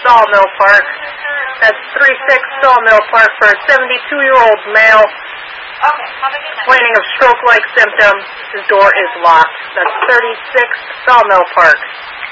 Sawmill Park. That's 36 Sawmill Park for a 72-year-old male. Okay, have a good night. Complaining of stroke-like symptoms. His door is locked. That's 36 Sawmill Park.